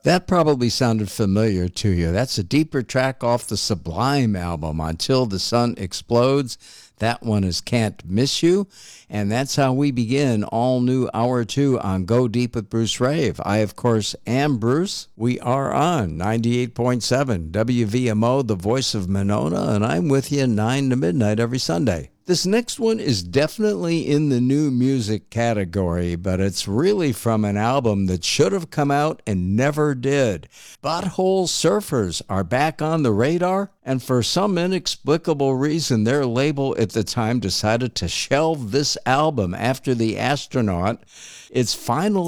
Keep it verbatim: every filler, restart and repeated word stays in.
That probably sounded familiar to you. That's a deeper track off the Sublime album, Until the Sun Explodes. That one is Can't Miss You. And that's how we begin all new hour two on Go Deep with Bruce Rave. I, of course, am Bruce. We are on ninety-eight point seven W V M O, the voice of Monona, and I'm with you nine to midnight every Sunday. This next one is definitely in the new music category, but it's really from an album that should have come out and never did. Butthole Surfers are back on the radar, and for some inexplicable reason, their label at the time decided to shelve this album after The Astronaut. It's finally